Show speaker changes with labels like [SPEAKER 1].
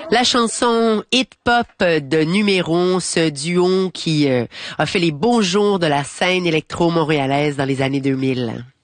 [SPEAKER 1] La chanson Hit Pop de Numéro, ce duo qui a fait les beaux jours de la scène électro-montréalaise dans les années 2000.